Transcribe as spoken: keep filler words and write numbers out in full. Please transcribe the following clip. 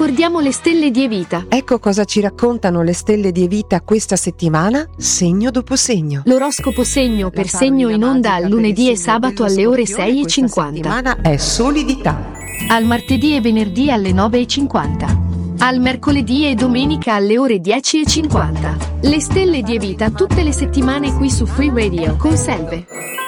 ricordiamo le stelle di Evita. Ecco cosa ci raccontano le stelle di Evita questa settimana, segno dopo segno. L'oroscopo segno per segno in onda al lunedì e sabato alle ore sei e cinquanta. Questa settimana è solidità. Al martedì e venerdì alle nove e cinquanta. Al mercoledì e domenica alle ore dieci e cinquanta. Le stelle di Evita tutte le settimane qui su Free Radio con Selve.